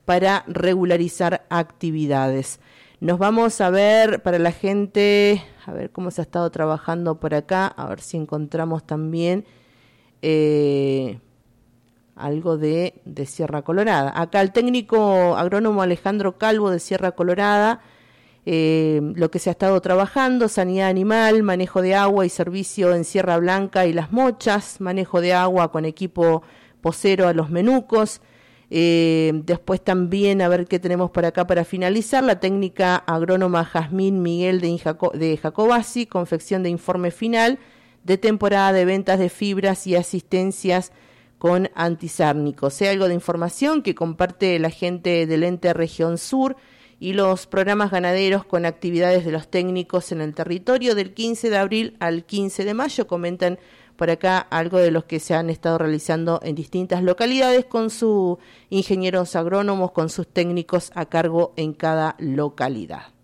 para regularizar actividades. Nos vamos a ver para la gente, a ver cómo se ha estado trabajando por acá, a ver si encontramos también algo de Sierra Colorada. Acá el técnico agrónomo Alejandro Calvo de Sierra Colorada, lo que se ha estado trabajando: sanidad animal, manejo de agua y servicio en Sierra Blanca y Las Mochas, manejo de agua con equipo posero a los Menucos. Después también, a ver qué tenemos por acá para finalizar, la técnica agrónoma Jazmín Miguel de Jacobasi, confección de informe final de temporada de ventas de fibras y asistencias con antisárnicos. Algo de información que comparte la gente del ente Región Sur y los programas ganaderos con actividades de los técnicos en el territorio del 15 de abril al 15 de mayo. Comentan por acá algo de los que se han estado realizando en distintas localidades con sus ingenieros agrónomos, con sus técnicos a cargo en cada localidad.